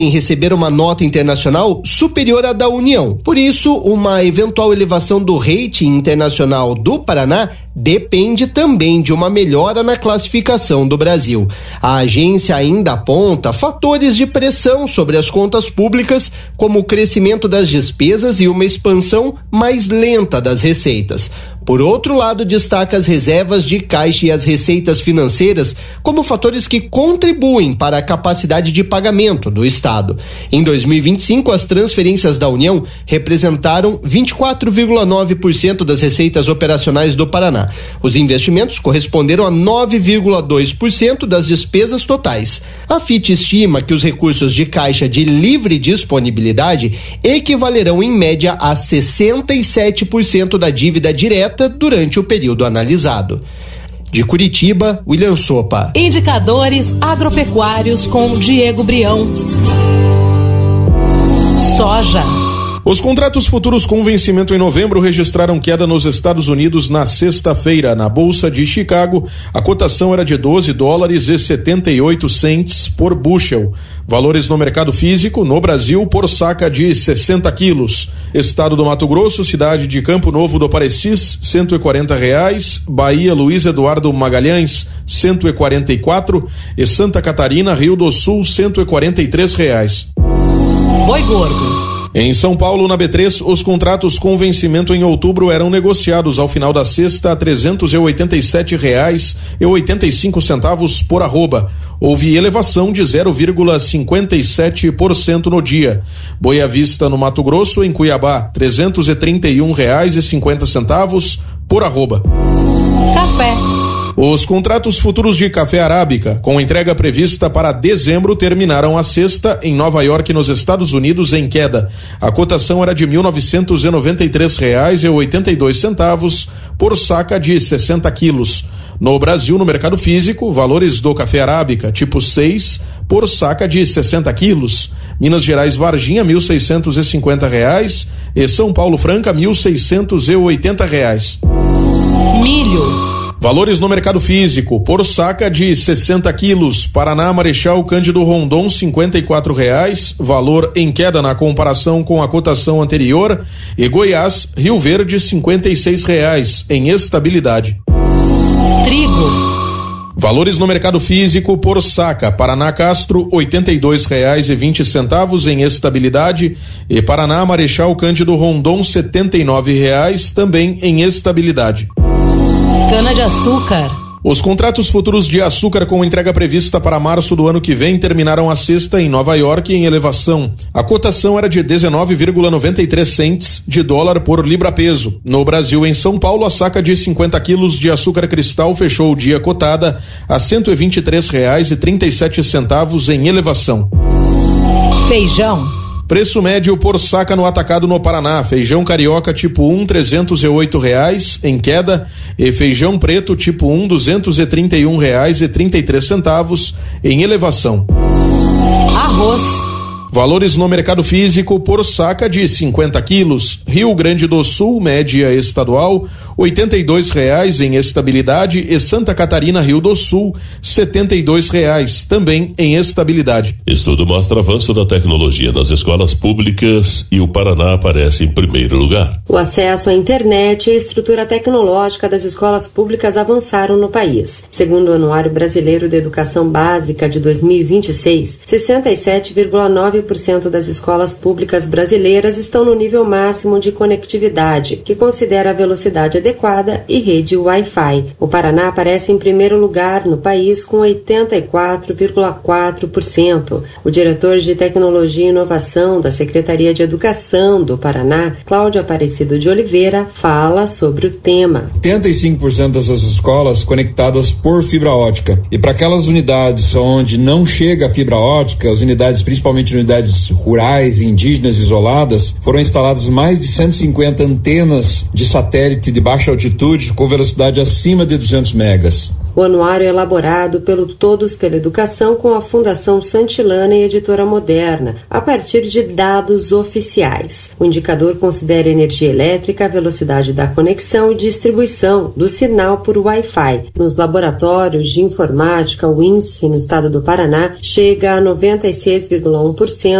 em receber uma nota internacional superior à da União. Por isso, uma eventual elevação do rating internacional do Paraná depende também de uma melhora na classificação do Brasil. A agência ainda aponta fatores de pressão sobre as contas públicas, como o crescimento das despesas e uma expansão mais lenta das receitas. Por outro lado, destaca as reservas de caixa e as receitas financeiras como fatores que contribuem para a capacidade de pagamento do Estado. Em 2025, as transferências da União representaram 24,9% das receitas operacionais do Paraná. Os investimentos corresponderam a 9,2% das despesas totais. A FIT estima que os recursos de caixa de livre disponibilidade equivalerão em média a 67% da dívida direta durante o período analisado. De Curitiba, William Sopa. Indicadores agropecuários com Diego Brião. Soja. Os contratos futuros com vencimento em novembro registraram queda nos Estados Unidos na sexta-feira. Na Bolsa de Chicago, a cotação era de $12,78 por bushel. Valores no mercado físico, no Brasil, por saca de 60 quilos. Estado do Mato Grosso, cidade de Campo Novo do Parecis, R$140. Bahia, Luiz Eduardo Magalhães, R$144. E Santa Catarina, Rio do Sul, R$143. Boi gordo. Em São Paulo, na B3, os contratos com vencimento em outubro eram negociados ao final da sexta a R$387,85 por arroba. Houve elevação de 0,57% no dia. Boi à vista no Mato Grosso, em Cuiabá, R$331,50 por arroba. Café. Os contratos futuros de café arábica, com entrega prevista para dezembro, terminaram a sexta em Nova York, nos Estados Unidos, em queda. A cotação era de R$1.993,82 por saca de 60 quilos. No Brasil, no mercado físico, valores do café arábica tipo 6 por saca de 60 quilos. Minas Gerais, Varginha, R$1.650 e São Paulo Franca, R$1.680. Milho. Valores no mercado físico, por saca de 60 quilos. Paraná, Marechal Cândido Rondon, R$54, valor em queda na comparação com a cotação anterior. E Goiás, Rio Verde, R$56, em estabilidade. Trigo. Valores no mercado físico por saca. Paraná Castro, R$82,20 em estabilidade. E Paraná, Marechal Cândido Rondon, R$79, também em estabilidade. Cana-de-açúcar. Os contratos futuros de açúcar com entrega prevista para março do ano que vem terminaram a sexta em Nova York em elevação. A cotação era de 19,93 cents de dólar por libra-peso. No Brasil, em São Paulo, a saca de 50 quilos de açúcar cristal fechou o dia cotada a R$123,37 em elevação. Feijão. Preço médio por saca no atacado no Paraná. Feijão carioca tipo 1, R$308 em queda, e feijão preto tipo 1, R$231,33 em elevação. Arroz. Valores no mercado físico por saca de 50 quilos. Rio Grande do Sul, média estadual, R$82 em estabilidade, e Santa Catarina, Rio do Sul, R$72, também em estabilidade. Estudo mostra avanço da tecnologia nas escolas públicas e o Paraná aparece em primeiro lugar. O acesso à internet e a estrutura tecnológica das escolas públicas avançaram no país. Segundo o Anuário Brasileiro de Educação Básica de 2026, 67,9% das escolas públicas brasileiras estão no nível máximo de conectividade, que considera a velocidade adequada e rede Wi-Fi. O Paraná aparece em primeiro lugar no país com 84,4%. O diretor de Tecnologia e Inovação da Secretaria de Educação do Paraná, Cláudio Aparecido de Oliveira, fala sobre o tema. 85% dessas escolas conectadas por fibra ótica. E para aquelas unidades onde não chega a fibra ótica, as unidades, principalmente unidades rurais e indígenas isoladas, foram instaladas mais de 150 antenas de satélite de baixa altitude com velocidade acima de 200 megas. O anuário é elaborado pelo Todos pela Educação com a Fundação Santilana e Editora Moderna, a partir de dados oficiais. O indicador considera energia elétrica, velocidade da conexão e distribuição do sinal por Wi-Fi. Nos laboratórios de informática, o índice no estado do Paraná chega a 96,1%,